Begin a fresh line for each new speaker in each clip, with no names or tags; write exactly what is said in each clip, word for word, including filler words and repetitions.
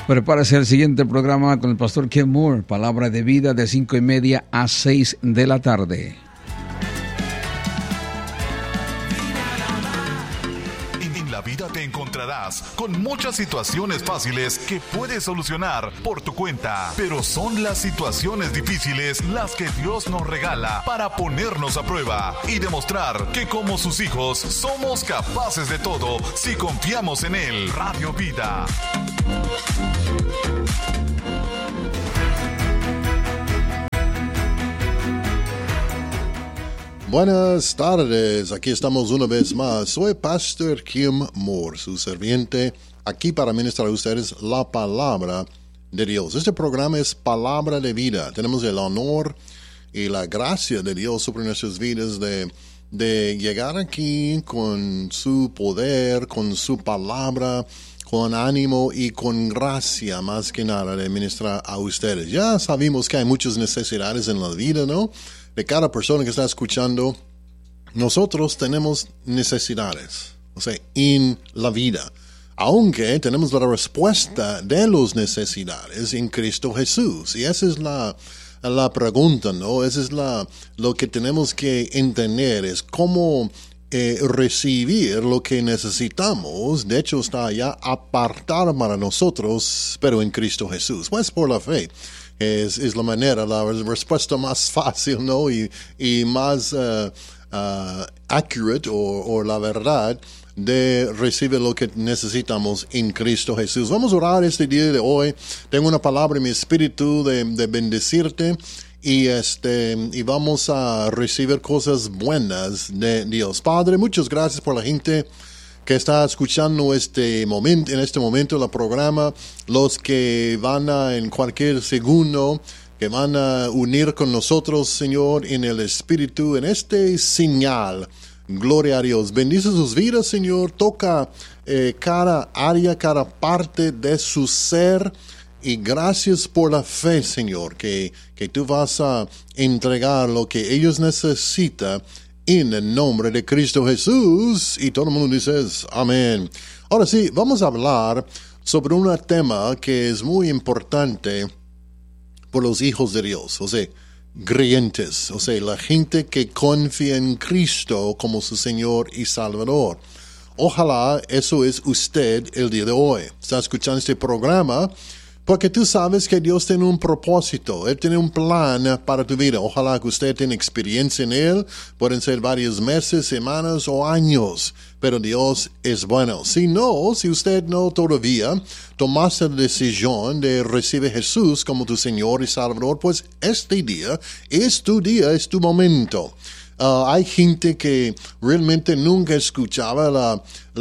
Prepárese al siguiente programa con el pastor Ken Moore, palabra de vida de cinco y media a seis de la tarde.
En la vida te encontrarás con muchas situaciones fáciles que puedes solucionar por tu cuenta, pero son las situaciones difíciles las que Dios nos regala para ponernos a prueba y demostrar que como sus hijos somos capaces de todo si confiamos en Él. Radio Vida.
Buenas tardes, aquí estamos una vez más. Soy Pastor Kim Moore, su serviente, aquí para ministrar a ustedes la palabra de Dios. Este programa es Palabra de Vida. Tenemos el honor y la gracia de Dios sobre nuestras vidas de, de llegar aquí con su poder, con su palabra, con ánimo y con gracia, más que nada, de ministrar a ustedes. Ya sabemos que hay muchas necesidades en la vida, ¿no? De cada persona que está escuchando, nosotros tenemos necesidades, o sea, en la vida. Aunque tenemos la respuesta de las necesidades en Cristo Jesús. Y esa es la, la pregunta, ¿no? Esa es la, lo que tenemos que entender, es cómo eh, recibir lo que necesitamos. De hecho, está ya apartado para nosotros, pero en Cristo Jesús. Pues por la fe. Es, es la manera, la respuesta más fácil, ¿no? Y, y más uh, uh, accurate o, o la verdad de recibir lo que necesitamos en Cristo Jesús. Vamos a orar este día de hoy. Tengo una palabra en mi espíritu de, de bendecirte y, este, y vamos a recibir cosas buenas de Dios. Padre, muchas gracias por la gente que está escuchando este momento, en este momento el programa, los que van a en cualquier segundo, que van a unir con nosotros, Señor, en el Espíritu, en este señal. Gloria a Dios. Bendice sus vidas, Señor. Toca eh, cada área, cada parte de su ser. Y gracias por la fe, Señor, que, que tú vas a entregar lo que ellos necesitan en el nombre de Cristo Jesús. Y todo el mundo dice amén. Ahora sí, vamos a hablar sobre un tema que es muy importante por los hijos de Dios, o sea, creyentes, o sea, la gente que confía en Cristo como su Señor y Salvador. Ojalá eso es usted el día de hoy. Está escuchando este programa porque tú sabes que Dios tiene un propósito, Él tiene un plan para tu vida. Ojalá que usted tenga experiencia en Él, pueden ser varios meses, semanas o años, pero Dios es bueno. Si no, si usted no todavía tomaste la decisión de recibir a Jesús como tu Señor y Salvador, pues este día es tu día, es tu momento. Uh, hay gente que realmente nunca escuchaba la,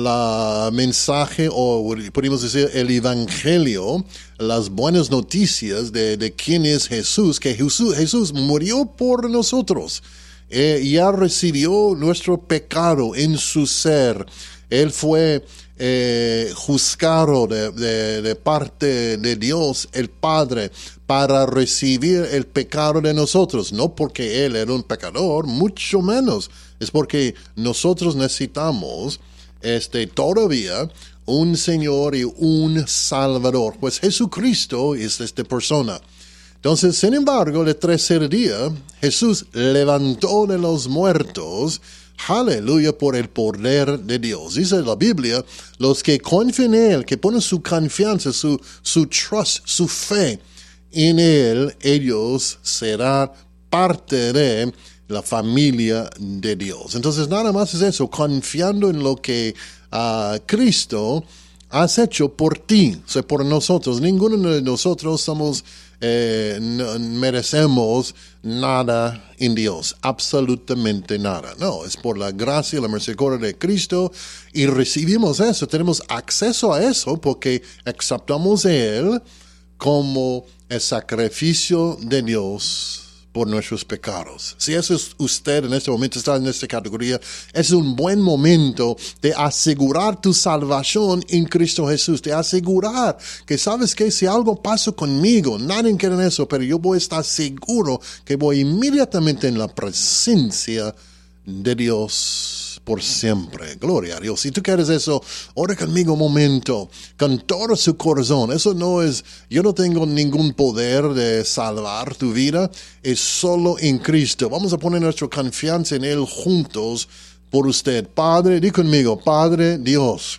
la mensaje o podemos decir el evangelio, las buenas noticias de, de quién es Jesús, que Jesús, Jesús murió por nosotros, eh, ya recibió nuestro pecado en su ser. Él fue eh, juzgado de, de, de parte de Dios, el Padre, para recibir el pecado de nosotros. No porque Él era un pecador, mucho menos. Es porque nosotros necesitamos este, todavía un Señor y un Salvador. Pues Jesucristo es esta persona. Entonces, sin embargo, el tercer día, Jesús levantó de los muertos. Aleluya, por el poder de Dios. Dice la Biblia, los que confían en Él, que ponen su confianza, su, su trust, su fe en Él, ellos serán parte de la familia de Dios. Entonces, nada más es eso, confiando en lo que uh, Cristo has hecho por ti, o sea, por nosotros. Ninguno de nosotros somos, eh, no, merecemos nada en Dios, absolutamente nada. No, es por la gracia y la misericordia de Cristo y recibimos eso, tenemos acceso a eso porque aceptamos a Él como el sacrificio de Dios por nuestros pecados. Si eso es usted en este momento, está en esta categoría, es un buen momento de asegurar tu salvación en Cristo Jesús, de asegurar que sabes que si algo pasa conmigo, nadie quiere eso, pero yo voy a estar seguro que voy inmediatamente en la presencia de Dios por siempre. Gloria a Dios. Si tú quieres eso, ora conmigo un momento, con todo su corazón. Eso no es, yo no tengo ningún poder de salvar tu vida, es solo en Cristo. Vamos a poner nuestra confianza en Él juntos por usted. Padre, di conmigo, Padre Dios,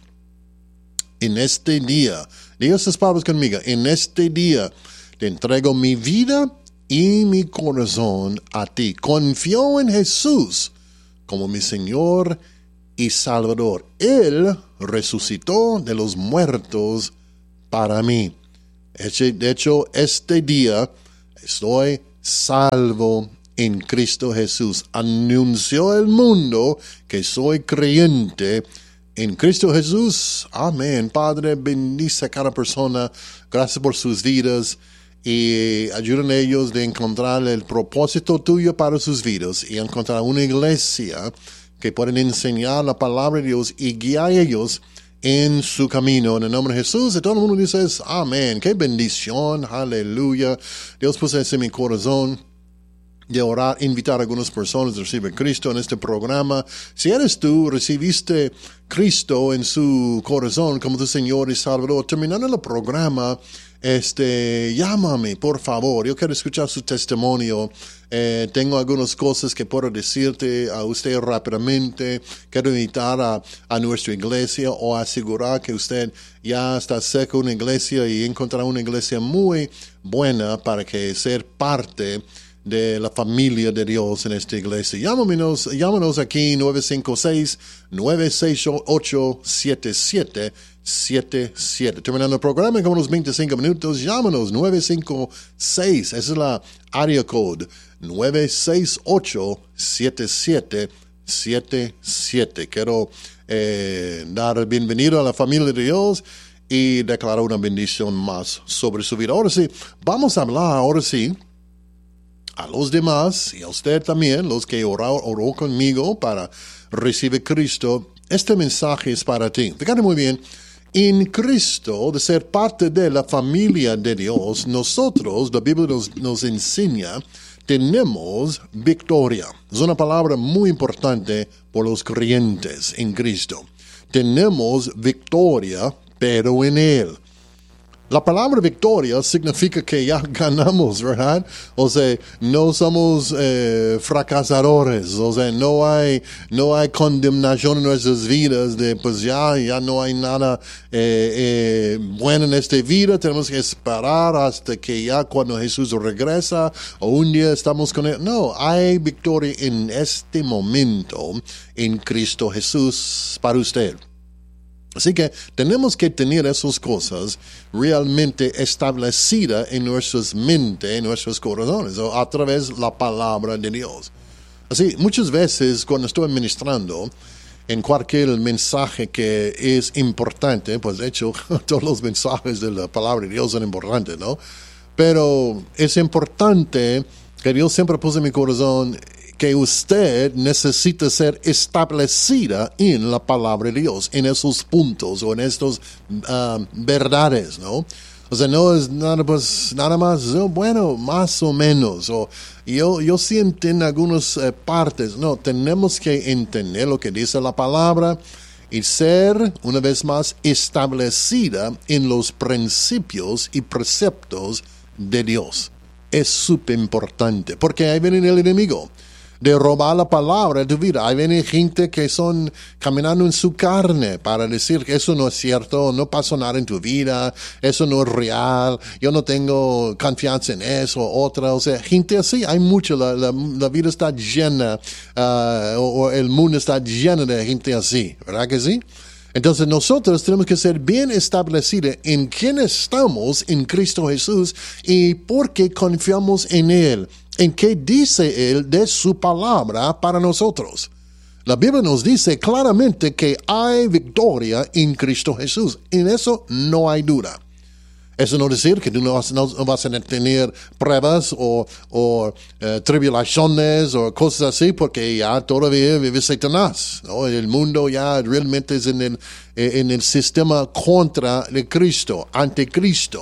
en este día, diga estas palabras conmigo, en este día te entrego mi vida y mi corazón a ti. Confío en Jesús como mi Señor y Salvador. Él resucitó de los muertos para mí. De hecho, este día estoy salvo en Cristo Jesús. Anunció al mundo que soy creyente en Cristo Jesús. Amén. Padre, bendice a cada persona. Gracias por sus vidas. Y ayuden a ellos de encontrar el propósito tuyo para sus vidas y encontrar una iglesia que pueden enseñar la palabra de Dios y guiar a ellos en su camino. En el nombre de Jesús, y todo el mundo dice amén. Qué bendición, aleluya. Dios puso eso en mi corazón de orar, invitar a algunas personas a recibir a Cristo en este programa. Si eres tú, recibiste Cristo en su corazón como tu Señor y Salvador, terminando el programa, Este, llámame, por favor. Yo quiero escuchar su testimonio. Eh, tengo algunas cosas que puedo decirte a usted rápidamente. Quiero invitar a, a nuestra iglesia o asegurar que usted ya está cerca de una iglesia y encontrar una iglesia muy buena para que ser parte de la familia de Dios en esta iglesia. Llámanos, llámanos aquí nueve cinco seis, nueve seis ocho, siete siete siete siete. Terminando el programa en unos veinticinco minutos, llámanos nueve cinco seis, esa es la área code, nueve seis ocho, siete siete siete siete. Quiero eh, dar bienvenido a la familia de Dios y declarar una bendición más sobre su vida. Ahora sí, vamos a hablar, ahora sí, a los demás y a usted también, los que oró, oró conmigo para recibir Cristo. Este mensaje es para ti. Fíjate muy bien, en Cristo, de ser parte de la familia de Dios, nosotros, la Biblia nos, nos enseña, tenemos victoria. Es una palabra muy importante por los creyentes en Cristo. Tenemos victoria, pero en Él. La palabra victoria significa que ya ganamos, ¿verdad? O sea, no somos eh, fracasadores, o sea, no hay, no hay condenación en nuestras vidas de pues ya, ya no hay nada eh, eh, bueno en esta vida, tenemos que esperar hasta que ya cuando Jesús regresa o un día estamos con Él. No, hay victoria en este momento en Cristo Jesús para usted. Así que tenemos que tener esas cosas realmente establecidas en nuestras mentes, en nuestros corazones, o a través de la palabra de Dios. Así, muchas veces cuando estoy ministrando en cualquier mensaje que es importante, pues de hecho todos los mensajes de la palabra de Dios son importantes, ¿no? Pero es importante que Dios siempre puso en mi corazón que usted necesita ser establecida en la palabra de Dios, en esos puntos o en estas uh, verdades, ¿no? O sea, no es nada, pues, nada más, bueno, más o menos. O yo, yo sí entiendo algunas eh, partes. No, tenemos que entender lo que dice la palabra y ser, una vez más, establecida en los principios y preceptos de Dios. Es súper importante, porque ahí viene el enemigo de robar la palabra de tu vida. Hay viene gente que son caminando en su carne para decir que eso no es cierto, no pasó nada en tu vida, eso no es real, yo no tengo confianza en eso, otra, o sea, gente así, hay mucho, la, la, la vida está llena, uh, o, o el mundo está lleno de gente así, ¿verdad que sí? Entonces nosotros tenemos que ser bien establecidos en quién estamos en Cristo Jesús y por qué confiamos en Él, en qué dice Él de su palabra para nosotros. La Biblia nos dice claramente que hay victoria en Cristo Jesús. En eso no hay duda. Eso no decir que tú no vas, no vas a tener pruebas o, o eh, tribulaciones o cosas así, porque ya todavía vive Satanás, ¿no? El mundo ya realmente es en el, en el sistema contra de Cristo, anticristo.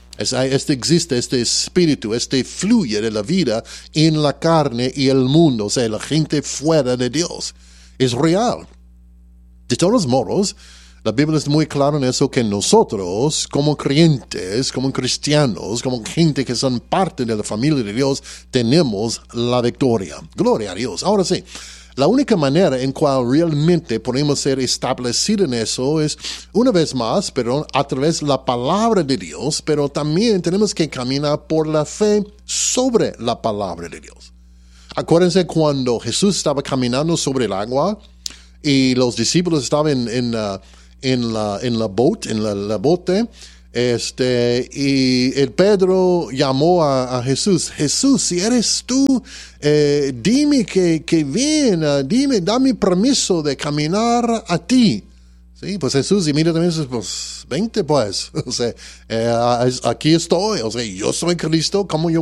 Este existe, este espíritu, este fluye de la vida en la carne y el mundo, o sea, la gente fuera de Dios. es real. De todos modos, la Biblia es muy clara en eso, que nosotros, como creyentes, como cristianos, como gente que son parte de la familia de Dios, tenemos la victoria. Gloria a Dios. Ahora sí, la única manera en cual realmente podemos ser establecidos en eso es, una vez más, pero a través de la palabra de Dios, pero también tenemos que caminar por la fe sobre la palabra de Dios. Acuérdense cuando Jesús estaba caminando sobre el agua y los discípulos estaban en, en, uh, en la, en la boat, en la, la bote, Este, y el Pedro llamó a, a Jesús. Jesús, si eres tú, eh, dime que, que ven, uh, dime, dame permiso de caminar a ti. Sí, pues Jesús inmediatamente dice, pues, vente pues. O sea, eh, aquí estoy. O sea, yo soy Cristo, ¿cómo yo